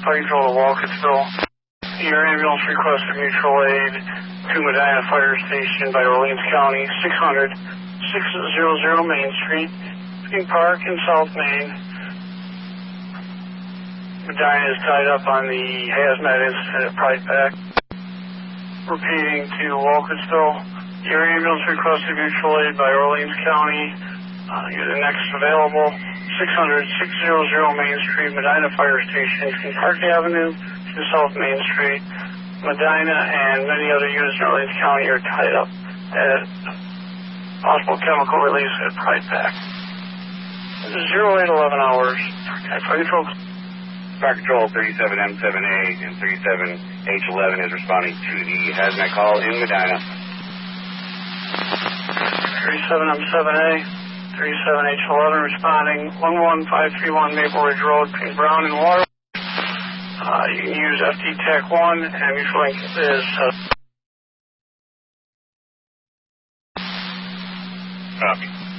Fire Control to Walkersville. Your ambulance requested mutual aid to Medina Fire Station by Orleans County, 600-600 Main Street, King Park in South Main. Medina is tied up on the hazmat incident at Pride Pack. Repeating to Walkersville. Your ambulance requested mutual aid by Orleans County. You're the next available. 600-600 Main Street, Medina Fire Station, King Park Avenue to South Main Street. Medina and many other units in Orleans County are tied up at possible chemical release at Pride Pack. 0811 hours. Fire Control. Fire Control 37M7A and 37H11 is responding to the hazmat call in Medina. 37M7A. 37H11 responding, 11531 Maple Ridge Road between Brown and Water. You can use FD Tech 1 and mutual link is Copy.